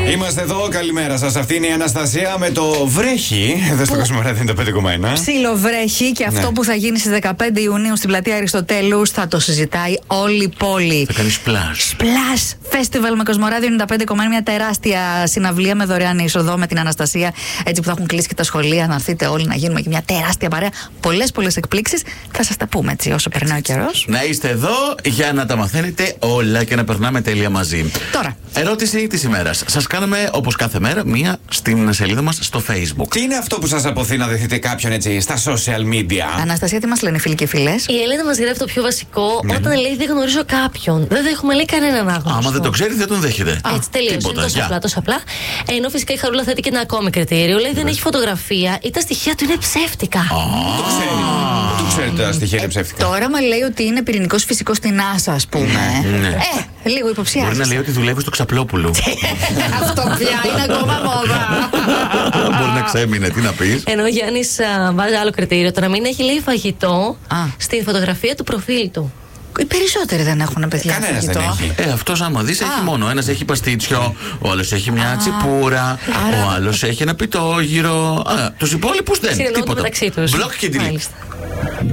Είμαστε εδώ, καλημέρα σας. Αυτή είναι η Αναστασία με το βρέχει. Εδώ στο Κοσμοράδιο 95,1. Ψιλοβρέχει και αυτό που θα γίνει στις 15 Ιουνίου στην πλατεία Αριστοτέλους θα το συζητάει όλη η πόλη. Θα κάνει splash. Splash Festival με Κοσμοράδιο 95,1. Μια τεράστια συναυλία με δωρεάν είσοδο με την Αναστασία. Έτσι που θα έχουν κλείσει και τα σχολεία. Να έρθετε όλοι να γίνουμε και μια τεράστια παρέα. Πολλές εκπλήξεις. Θα σας τα πούμε έτσι όσο περνάει ο καιρός. Να είστε εδώ για να τα μαθαίνετε όλα και να περνάμε τέλεια μαζί. Τώρα. Ερώτηση της ημέρας. Σας κάνουμε όπως κάθε μέρα μία στην σελίδα μας στο Facebook. Τι είναι αυτό που σας αποθεί να δεχτείτε κάποιον έτσι στα social media? Αναστασία, τι μας λένε φίλοι και φίλες? Η Ελένα μας γράφει το πιο βασικό. Όταν λέει δεν γνωρίζω κάποιον. Δεν δέχομαι, λέει, κανέναν άγνωστο. Άμα δεν το ξέρει, δεν τον δέχεται. Έτσι, τελείωσε. Είναι τόσο απλά. Ενώ φυσικά η Χαρούλα θέτει και ένα ακόμη κριτήριο. Λέει δεν έχει φωτογραφία ή τα στοιχεία του είναι ψεύτικα. Το ξέρει. Το ξέρει τα στοιχεία είναι ψεύτικα. Τώρα μα λέει ότι είναι πυρηνικός φυσικός στην NASA, ας πούμε. Λίγο υποψιάζει. Μπορεί να λέει ότι δουλεύει στο Ξαπλόπουλο. Αυτό πια είναι ακόμα μόδα. Μπορεί να ξέμεινε, τι να πει. Ενώ ο Γιάννης βάζει άλλο κριτήριο. Το να μην έχει, λέει, φαγητό στη φωτογραφία του προφίλ του. Οι περισσότεροι δεν έχουν παιδιά. Κανένας δεν έχει. Αυτός άμα δεις έχει μόνο. Ένας έχει παστίτσιο, ο άλλος έχει μια τσιπούρα, ο άλλος έχει ένα πιτόγυρο. Τους υπόλοιπους δεν. Συνεννοούνται μεταξύ τους. Μπλοκ και delete.